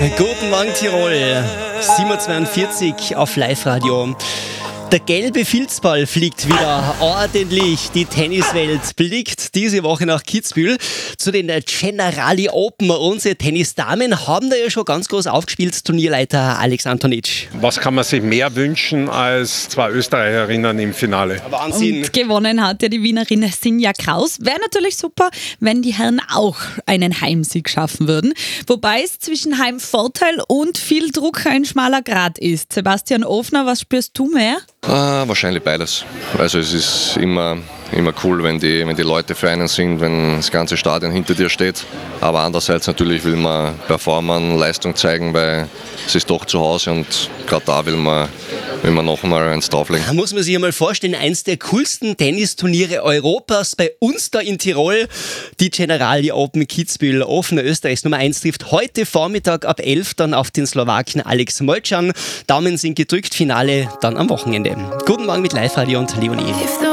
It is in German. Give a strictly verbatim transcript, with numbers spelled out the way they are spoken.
Guten Morgen Tirol, sieben Uhr zweiundvierzig auf Live-Radio. Der gelbe Filzball fliegt wieder ordentlich. Die Tenniswelt blickt diese Woche nach Kitzbühel zu den Generali Open. Unsere Tennisdamen haben da ja schon ganz groß aufgespielt, Turnierleiter Alex Antonitsch. Was kann man sich mehr wünschen als zwei Österreicherinnen im Finale? Wahnsinn. Und gewonnen hat ja die Wienerin Sinja Kraus. Wäre natürlich super, wenn die Herren auch einen Heimsieg schaffen würden. Wobei es zwischen Heimvorteil und viel Druck ein schmaler Grat ist. Sebastian Ofner, was spürst du mehr? Ah, wahrscheinlich beides. Also es ist immer, immer cool, wenn die, wenn die Leute für einen sind, wenn das ganze Stadion hinter dir steht. Aber andererseits natürlich will man performen, Leistung zeigen, weil es ist doch zu Hause und gerade da will man, will man noch mal eins drauflegen. Da muss man sich einmal vorstellen, eins der coolsten Tennisturniere Europas bei uns da in Tirol. Die Generali Open Kitzbühel, offener Österreichs Nummer eins, trifft heute Vormittag ab elf dann auf den Slowaken Alex Molcan. Daumen sind gedrückt, Finale dann am Wochenende. Guten Morgen mit Live-Radio und Leonie.